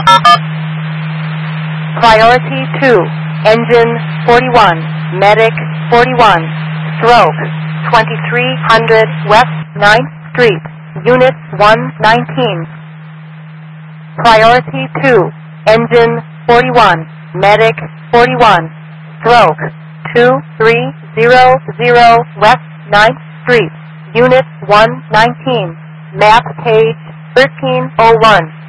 Priority 2, Engine 41, Medic 41, Stroke 2300 West 9th Street, Unit 119. Priority 2, Engine 41, Medic 41, Stroke 2300 West 9th Street, Unit 119, map page 1301.